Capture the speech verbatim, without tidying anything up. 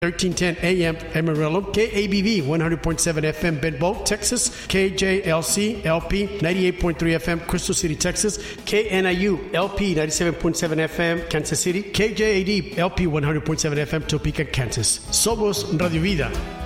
thirteen ten A M Amarillo, K A B V one hundred point seven F M Benbow, Texas, K J L C L P ninety-eight point three F M Crystal City, Texas, K N I U L P ninety-seven point seven F M Kansas City, K J A D L P one hundred point seven F M Topeka, Kansas. Somos Radio Vida.